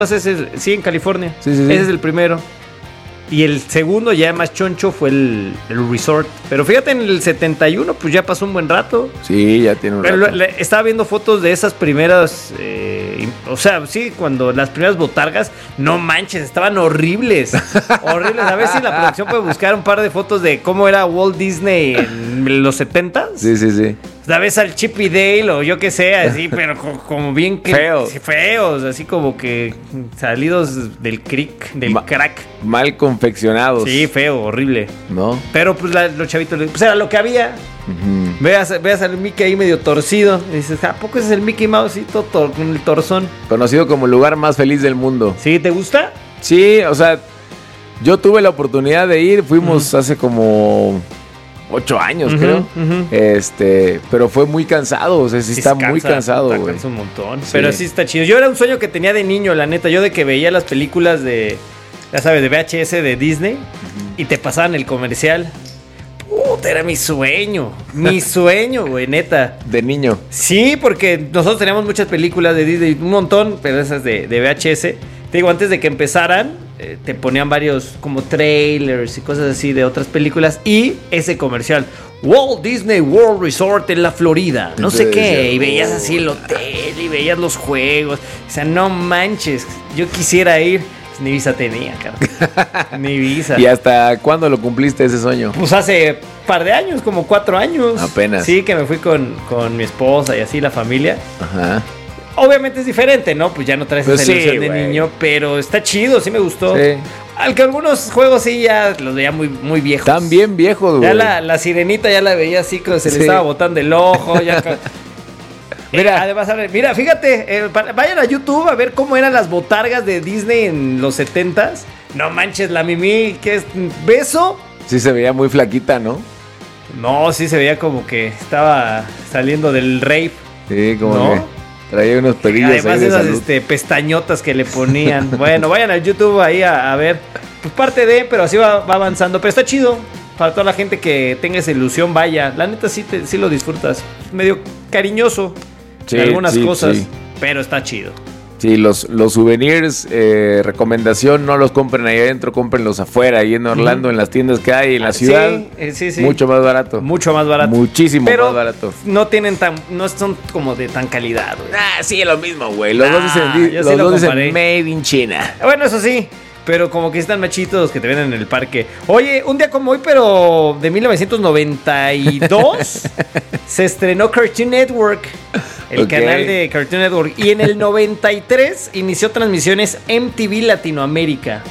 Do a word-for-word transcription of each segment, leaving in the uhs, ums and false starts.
ese es el, sí, en California. Sí, sí, sí. Ese es el primero. Y el segundo, ya más choncho, fue el, el Resort. Pero fíjate, en el setenta y uno, pues ya pasó un buen rato. Sí, ya tiene un Pero rato. le, estaba viendo fotos de esas primeras. Eh, o sea, sí, cuando las primeras botargas, no manches, estaban horribles. Horribles. A ver si la producción puede buscar un par de fotos de cómo era Walt Disney en los setentas. Sí, sí, sí. La ves al Chip y Dale o yo qué sé, así, pero como, como bien que, Feos. feos, así como que salidos del crick, del Ma- crack. Mal confeccionados. Sí, feo, horrible. ¿No? Pero pues la- los chavitos, pues era lo que había. Ujú. Veas, veas al Mickey ahí medio torcido. Y dices, ¿a poco ese es el Mickey Mouse? Sí, todo tor- con el torzón. Conocido como el lugar más feliz del mundo. ¿Sí? ¿Te gusta? Sí, o sea, yo tuve la oportunidad de ir, fuimos hace como ocho años, Ujú, creo. ujú. Este, pero fue muy cansado, o sea, sí, Sí, está se muy cansa, cansado, puta, güey. cansa un montón. Sí. Pero sí está chido. Yo era un sueño que tenía de niño, la neta. Yo de que veía las películas de, ya sabes, de V H S de Disney y te pasaban el comercial. Puta, era mi sueño. Mi sueño, güey, neta. De niño. Sí, porque nosotros teníamos muchas películas de Disney, un montón, pero esas de, de V H S. Te digo, antes de que empezaran, eh, te ponían varios como trailers y cosas así de otras películas. Y ese comercial, Walt Disney World Resort en la Florida, no sé Entonces, qué. decía, Y veías así el "Oh". hotel y veías los juegos. O sea, no manches, yo quisiera ir. Pues ni visa tenía, cabrón. Ni visa. ¿Y hasta cuándo lo cumpliste ese sueño? Pues hace par de años, como cuatro años. Apenas. Sí, que me fui con, con mi esposa y así, la familia. Ajá. Obviamente es diferente, ¿no? Pues ya no traes Pues esa sí, ilusión de güey. niño, pero está chido, sí me gustó. Sí. Al que algunos juegos sí ya los veía muy, muy viejos. Están bien viejos, güey. Ya la, la sirenita ya la veía así, como se le Sí. estaba botando el ojo. Ya ca- Mira. Eh, además, a ver, mira, fíjate, eh, pa- vayan a YouTube a ver cómo eran las botargas de Disney en los setentas. No manches, la Mimi, ¿qué es? ¿Beso? Sí se veía muy flaquita, ¿no? No, sí se veía como que estaba saliendo del rave. Sí, como ¿No? que traía unos pedillos ahí Además de esas salud. este, pestañotas que le ponían. Bueno, vayan al YouTube ahí a, a ver. Pues parte de, pero así va, va avanzando. Pero está chido. Para toda la gente que tenga esa ilusión, vaya. La neta sí, te, sí lo disfrutas. Medio cariñoso Sí, en algunas sí, cosas. sí. Pero está chido. Sí, los, los souvenirs, eh, recomendación, no los compren ahí adentro, cómprenlos afuera, ahí en Orlando, en las tiendas que hay, en la ciudad. Sí, eh, sí, sí. Mucho más barato. Mucho más barato. Muchísimo pero más barato. no tienen tan, no son como de tan calidad, güey. Ah, sí, lo mismo, güey. Los Ah, dos dicen, di- yo sí los lo dos dicen comparé. Made in China. Bueno, eso sí, pero como que están machitos que te ven en el parque. Oye, un día como hoy, pero de mil novecientos noventa y dos, se estrenó Cartoon Network, el Ok. canal de Cartoon Network. Y en el noventa y tres inició transmisiones M T V Latinoamérica.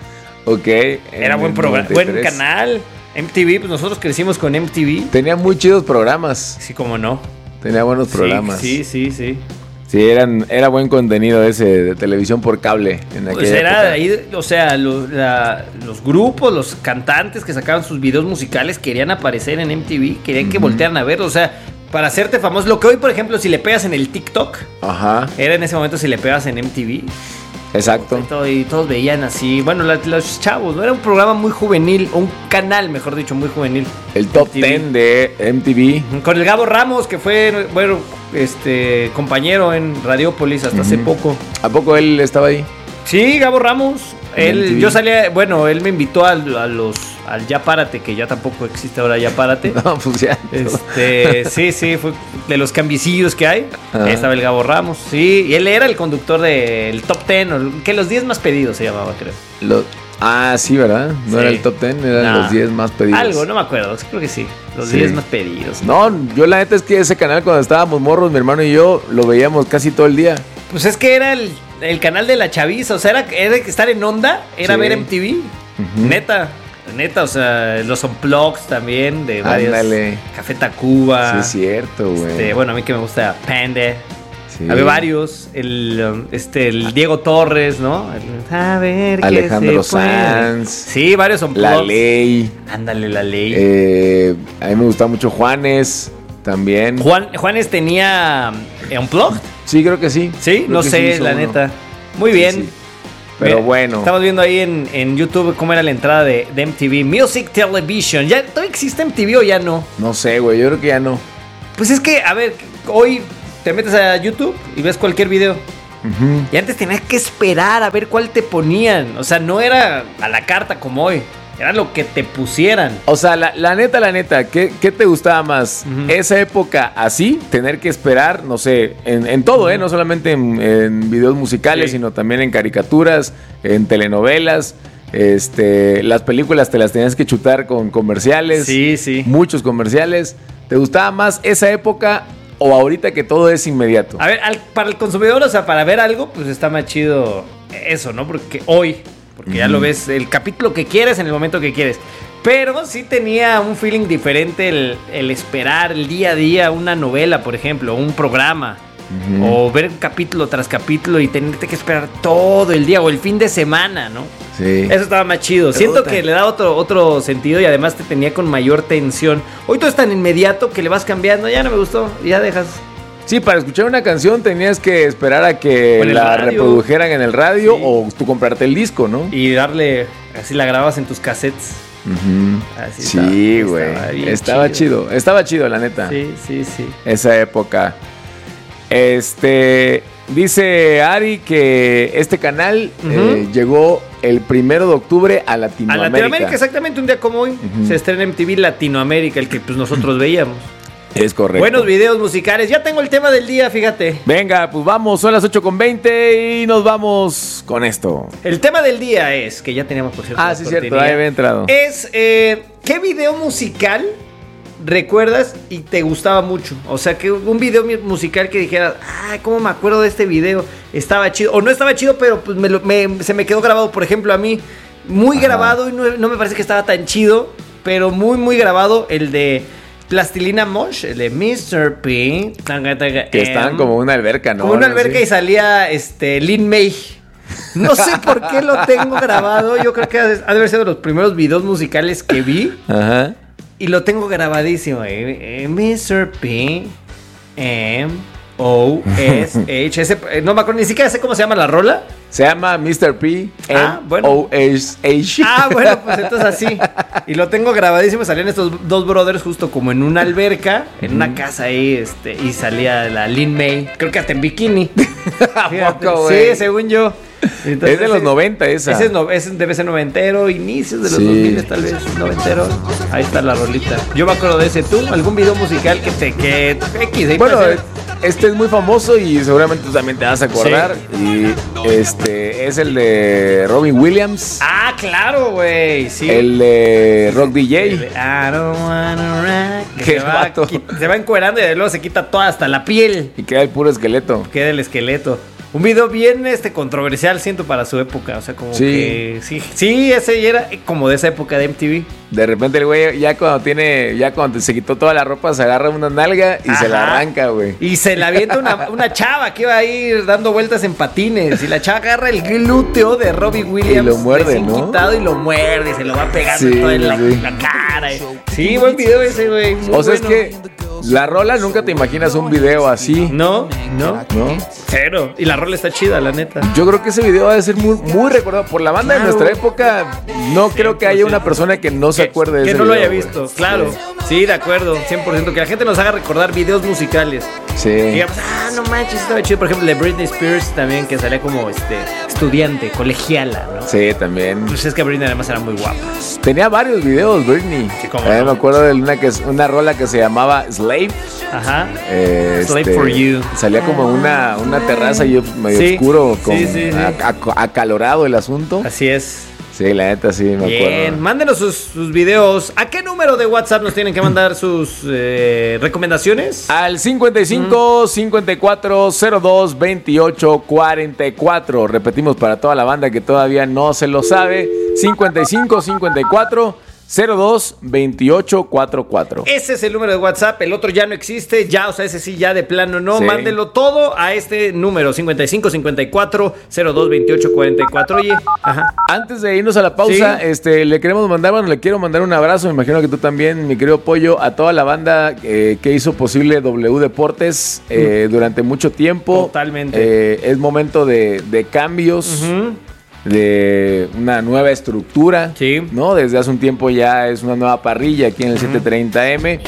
Ok. Era en buen el programa, noventa y buen tres. canal. M T V, pues nosotros crecimos con M T V. Tenía muy chidos programas. Sí, como no. Tenía buenos Sí, programas. Sí, sí, sí. Sí, eran, era buen contenido ese de televisión por cable en aquella Pues era época. ahí, o sea, lo- la- los grupos, los cantantes que sacaban sus videos musicales querían aparecer en M T V, querían que Ujú. voltearan a verlo, o sea, para hacerte famoso. Lo que hoy, por ejemplo, si le pegas en el TikTok, Ajá, era en ese momento si le pegas en M T V. exacto. Y, todo- y todos veían así, bueno, la- los chavos, ¿no? Era un programa muy juvenil, un canal, mejor dicho, muy juvenil. El top M T V. diez de M T V. Con el Gabo Ramos, que fue, bueno, este, compañero en Radiopolis hasta hace Ujú. poco. ¿A poco él estaba ahí? Sí, Gabo Ramos. En M T Él, V. yo salía, bueno, él me invitó al, a los, al Ya Párate, que ya tampoco existe ahora Ya Párate. No, pues ya. Este, sí, sí, fue de los cambicillos que hay. Ajá. Ahí estaba el Gabo Ramos, sí, y él era el conductor del Top Ten, o que los diez más pedidos se llamaba, creo. Lo- ah, sí, ¿verdad? No Sí. era el top diez, eran Nah. los diez más pedidos. Algo, no me acuerdo, creo que sí, los Sí. diez más pedidos. No, yo la neta es que ese canal cuando estábamos morros, mi hermano y yo, lo veíamos casi todo el día. Pues es que era el, el canal de la chaviza, o sea, era, era estar en onda, era Sí. ver M T V, Ujú. neta. Neta, o sea, los unplugs también de varios. Ándale. Café Tacuba. Sí, es cierto, güey. Este, bueno, a mí que me gusta Panda. Sí. Había varios. El, um, este, el Diego Torres, ¿no? El- a ver qué Alejandro se puede. Sanz. Sí, varios unplugs. La Ley. Ándale, la ley. Eh, a mí me gusta mucho Juanes también. Juan, Juanes tenía um, unplugged. Sí, creo que sí. Sí, Creo no que sé, sí hizo la uno. neta. Muy Sí, bien. sí. Pero Mira, bueno. Estamos viendo ahí en, en YouTube cómo era la entrada de, de M T V. Music Television. ¿Ya todavía existe M T V o ya no? No sé, güey. Yo creo que ya no. Pues es que, a ver, hoy te metes a YouTube y ves cualquier video. Uh-huh. Y antes tenías que esperar a ver cuál te ponían. O sea, no era a la carta como hoy. Era lo que te pusieran. O sea, la, la neta, la neta, ¿qué, qué te gustaba más? Uh-huh. Esa época así, tener que esperar, no sé, en, en todo, uh-huh. ¿eh? No solamente en, en videos musicales, sí. sino también en caricaturas, en telenovelas. Este, las películas te las tenías que chutar con comerciales. Sí, sí. Muchos comerciales. ¿Te gustaba más esa época o ahorita que todo es inmediato? A ver, al, para el consumidor, o sea, para ver algo, pues está más chido eso, ¿no? Porque hoy... Porque uh-huh. ya lo ves, el capítulo que quieres en el momento que quieres. Pero sí tenía un feeling diferente el, el esperar el día a día una novela, por ejemplo, un programa. Uh-huh. O ver capítulo tras capítulo y tenerte que esperar todo el día o el fin de semana, ¿no? Sí. Eso estaba más chido. Siento que le da otro, otro sentido y además te tenía con mayor tensión. Hoy todo es tan inmediato que le vas cambiando. Ya no me gustó, ya dejas... Sí, para escuchar una canción tenías que esperar a que la radio. reprodujeran en el radio sí. o tú comprarte el disco, ¿no? Y darle, así la grabas en tus cassettes. Uh-huh. Así sí, güey. Estaba, estaba chido. chido. Estaba chido, la neta. Sí, sí, sí. Esa época. Este, dice Ari que este canal uh-huh. eh, llegó el primero de octubre a Latinoamérica. A Latinoamérica, exactamente, un día como hoy. Uh-huh. Se estrena M T V Latinoamérica, el que pues nosotros veíamos. Es correcto. Buenos videos musicales. Ya tengo el tema del día, fíjate. Venga, pues vamos, son las ocho con veinte y nos vamos con esto. El tema del día es, que ya teníamos por cierto. Ah, sí, cierto, ahí había entrado. Es, eh, ¿qué video musical recuerdas y te gustaba mucho? O sea, que un video musical que dijeras, ay, ¿cómo me acuerdo de este video? Estaba chido, o no estaba chido, pero pues me lo, me, se me quedó grabado, por ejemplo, a mí, muy Ajá. grabado y no, no me parece que estaba tan chido, pero muy, muy grabado el de... Plastilina Mosh, el de mister P. Que estaban como una alberca, ¿no? Como una alberca y salía este, Lin May. No sé por qué lo tengo grabado. Yo creo que ha de haber sido de los primeros videos musicales que vi. Ajá. Y lo tengo grabadísimo. Eh. mister P. M. O. S. H. Ese, no me acuerdo, ni siquiera sé cómo se llama la rola. Se llama mister P. Ah, bueno. O. S. H. Ah, bueno, pues entonces así. Y lo tengo grabadísimo. Salían estos dos brothers justo como en una alberca, en uh-huh. una casa ahí, este, y salía la Lin May. Creo que hasta en bikini. ¿A poco, güey? Sí, según yo. Entonces, es de los ese, noventa esa. Ese, es no, ese debe ser noventero, inicios de los sí. dos mil tal vez, noventero. Ahí está la rolita. Yo me acuerdo de ese. ¿Tú? ¿Algún video musical que te... que X, ¿eh? Bueno, este es muy famoso y seguramente tú también te vas a acordar. Sí. Y este es el de Robin Williams. Ah, claro, güey. Sí. El de Rock D J. El de, I don't wanna rock. Que se, va, se va encuerando y luego se quita toda hasta la piel. Y queda el puro esqueleto. Queda el esqueleto. Un video bien este controversial, siento, para su época. O sea, como sí. que... Sí, sí, ese era como de esa época de M T V. De repente el güey ya cuando tiene... Ya cuando se quitó toda la ropa, se agarra una nalga y Ajá. se la arranca, güey. Y se la avienta una, una chava que iba a ir dando vueltas en patines. Y la chava agarra el glúteo de Robbie Williams. Y lo muerde, ¿no? Quitado, y lo muerde. Y se lo va pegando sí, toda en la, sí. la cara. Sí, buen video ese, güey. O sea, bueno. Es que... La rola, nunca te imaginas un video así. No, no, no. Cero. Y la rola está chida, la neta. Yo creo que ese video va a ser muy, muy recordado. Por la banda claro. de nuestra época, no sí, creo que haya una persona que no se acuerde de que ese no video. Que no lo haya visto, sí. Claro. Sí, de acuerdo, cien por ciento. Que la gente nos haga recordar videos musicales. Sí. Y digamos, ah, no manches, estaba chido. Por ejemplo, de Britney Spears también, que salía como este estudiante, colegiala, ¿no? Sí, también. Pues es que Britney además era muy guapa. Tenía varios videos, Britney. Sí, como no. no. Me acuerdo de una, que, una rola que se llamaba Slave. Ajá. Eh, Slave este, for You. Salía como una, una terraza y medio sí. oscuro, con sí, sí, sí. A, a, acalorado el asunto. Así es. Sí, la neta sí me Bien, acuerdo. Bien, mándenos sus, sus videos. ¿A qué número de WhatsApp nos tienen que mandar sus eh, recomendaciones? Al cincuenta y cinco, mm. cincuenta y cuatro, cero dos, veintiocho, cuarenta y cuatro. Repetimos para toda la banda que todavía no se lo sabe. cincuenta y cinco, cincuenta y cuatro, cero dos, veintiocho, cuarenta y cuatro. Ese es el número de WhatsApp. El otro ya no existe. Ya, o sea, ese sí ya de plano no. Sí. Mándelo todo a este número: cincuenta y cinco, cincuenta y cuatro, cero dos, veintiocho, cuarenta y cuatro. Oye, ajá. Antes de irnos a la pausa, ¿sí? este, le queremos mandar, bueno, le quiero mandar un abrazo. Me imagino que tú también, mi querido Pollo, a toda la banda eh, que hizo posible W Deportes eh, mm. durante mucho tiempo. Totalmente. Eh, es momento de, de cambios. Uh-huh. De una nueva estructura, sí. ¿no? Desde hace un tiempo ya es una nueva parrilla aquí en el uh-huh. setecientos treinta eme.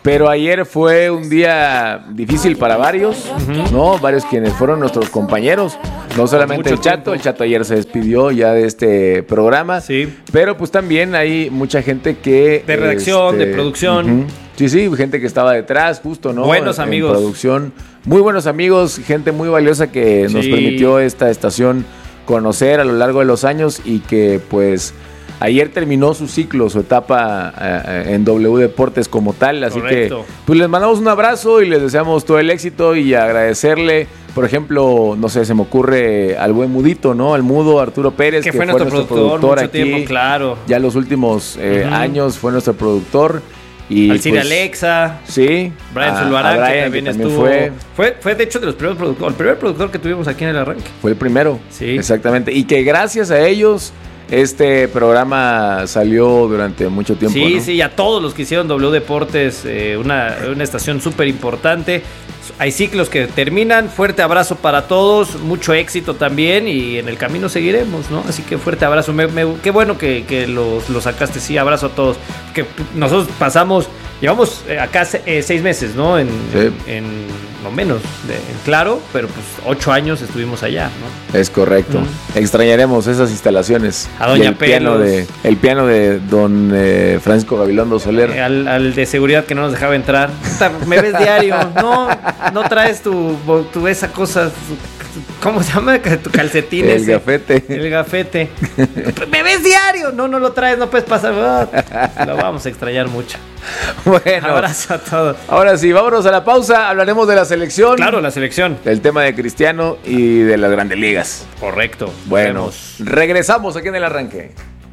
Pero ayer fue un día difícil para varios, uh-huh. ¿no? Varios quienes fueron nuestros compañeros. No solamente el Chato, tiempo. El Chato ayer se despidió ya de este programa. Sí. Pero pues también hay mucha gente que... De redacción, este, de producción. Uh-huh. Sí, sí, gente que estaba detrás, justo, ¿no? Buenos en, amigos. En producción. Muy buenos amigos, gente muy valiosa que sí. nos permitió esta estación conocer a lo largo de los años y que pues ayer terminó su ciclo, su etapa eh, en W Deportes como tal. Así Correcto. que pues les mandamos un abrazo y les deseamos todo el éxito y agradecerle. Por ejemplo, no sé, se me ocurre al buen Mudito, ¿no? Al Mudo Arturo Pérez, que, que fue, nuestro, nuestro productor, productor mucho aquí. Tiempo, claro. Ya los últimos eh, uh-huh. años fue nuestro productor. Y al Cine pues, Alexa, sí, Brian Zulbarán, que también, que también estuvo. Fue, fue, fue de hecho de los primeros productores, el primer productor que tuvimos aquí en el arranque. Fue el primero, sí. Exactamente. Y que gracias a ellos este programa salió durante mucho tiempo. Sí, ¿no? sí, y a todos los que hicieron W Deportes, eh, una, una estación súper importante. Hay ciclos que terminan, fuerte abrazo para todos, mucho éxito también y en el camino seguiremos, ¿no? Así que fuerte abrazo, me, me, qué bueno que, que los, los sacaste, sí, abrazo a todos. Que nosotros pasamos, llevamos acá eh, seis meses, ¿no? En, sí. en, en no menos, de, en claro, pero pues ocho años estuvimos allá, ¿no? Es correcto. Mm. Extrañaremos esas instalaciones. A Doña el piano de El piano de don eh, Francisco Gabilondo Soler. Eh, al, al de seguridad que no nos dejaba entrar. Me ves diario, no, no traes tu, tu esa cosa, ¿cómo se llama? Tu calcetín. El ese. gafete. El gafete. Me ves diario, no, no lo traes, no puedes pasar. Oh, lo vamos a extrañar mucho. Bueno, abrazo a todos. Ahora sí, vámonos a la pausa. Hablaremos de la selección. Claro, la selección. Del tema de Cristiano y de las grandes ligas. Correcto. Bueno, vemos. Regresamos aquí en el arranque.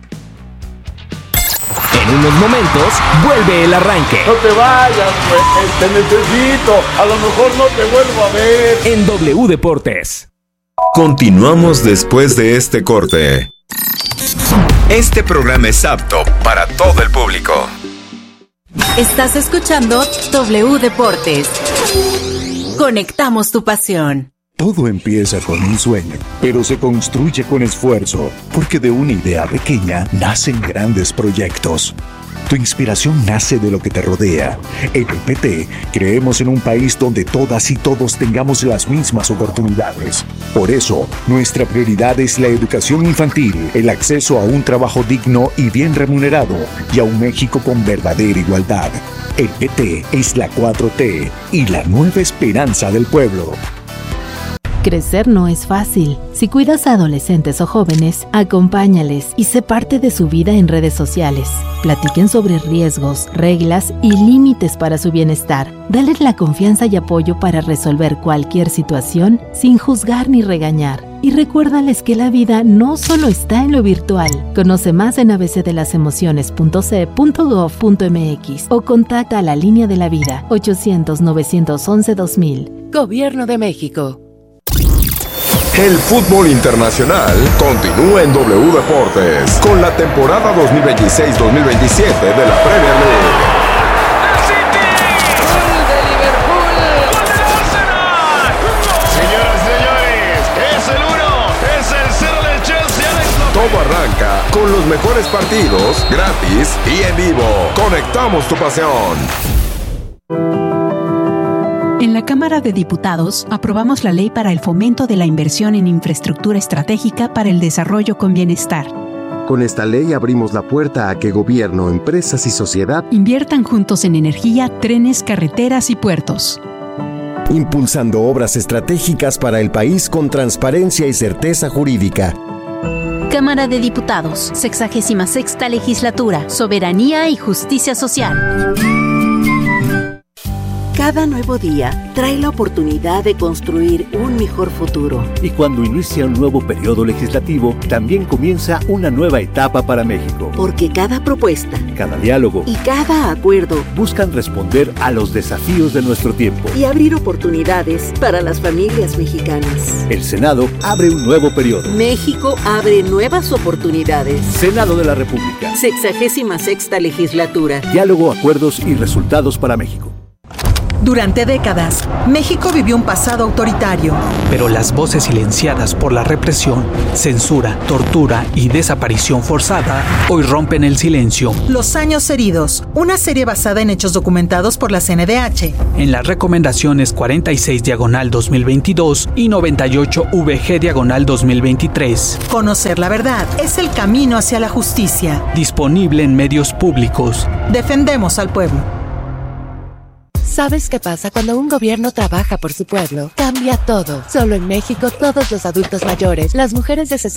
En unos momentos vuelve el arranque. No te vayas, pues, te necesito. A lo mejor no te vuelvo a ver. En W Deportes. Continuamos después de este corte. Este programa es apto para todo el público. Estás escuchando W Deportes. Conectamos tu pasión. Todo empieza con un sueño, pero se construye con esfuerzo, porque de una idea pequeña nacen grandes proyectos. Tu inspiración nace de lo que te rodea. En el P T creemos en un país donde todas y todos tengamos las mismas oportunidades. Por eso, nuestra prioridad es la educación infantil, el acceso a un trabajo digno y bien remunerado, y a un México con verdadera igualdad. El P T es la cuatro T y la nueva esperanza del pueblo. Crecer no es fácil. Si cuidas a adolescentes o jóvenes, acompáñales y sé parte de su vida en redes sociales. Platiquen sobre riesgos, reglas y límites para su bienestar. Dales la confianza y apoyo para resolver cualquier situación sin juzgar ni regañar. Y recuérdales que la vida no solo está en lo virtual. Conoce más en a b c de las emociones punto c e punto gov punto m x o contacta a la Línea de la Vida ochocientos, novecientos once, dos mil. Gobierno de México. El fútbol internacional continúa en W Deportes con la temporada dos mil veintiséis dos mil veintisiete de la Premier League. ¡El City! ¡Gol de Liverpool! ¡Gol del Arsenal! Señoras y señores, es el uno, es el cero del Chelsea. Todo arranca con los mejores partidos, gratis y en vivo. Conectamos tu pasión. En la Cámara de Diputados aprobamos la Ley para el Fomento de la Inversión en Infraestructura Estratégica para el Desarrollo con Bienestar. Con esta ley abrimos la puerta a que gobierno, empresas y sociedad inviertan juntos en energía, trenes, carreteras y puertos. Impulsando obras estratégicas para el país con transparencia y certeza jurídica. Cámara de Diputados, sexagésima sexta Legislatura, Soberanía y Justicia Social. Cada nuevo día trae la oportunidad de construir un mejor futuro. Y cuando inicia un nuevo periodo legislativo, también comienza una nueva etapa para México. Porque cada propuesta, cada diálogo y cada acuerdo buscan responder a los desafíos de nuestro tiempo y abrir oportunidades para las familias mexicanas. El Senado abre un nuevo periodo. México abre nuevas oportunidades. Senado de la República. Sexagésima sexta Legislatura. Diálogo, acuerdos y resultados para México. Durante décadas, México vivió un pasado autoritario. Pero las voces silenciadas por la represión, censura, tortura y desaparición forzada hoy rompen el silencio. Los años heridos, una serie basada en hechos documentados por la C N D H. En las recomendaciones cuarenta y seis diagonal dos mil veintidós y noventa y ocho V G diagonal dos mil veintitrés. Conocer la verdad es el camino hacia la justicia. Disponible en medios públicos. Defendemos al pueblo. ¿Sabes qué pasa cuando un gobierno trabaja por su pueblo? Cambia todo. Solo en México, todos los adultos mayores, las mujeres de sesenta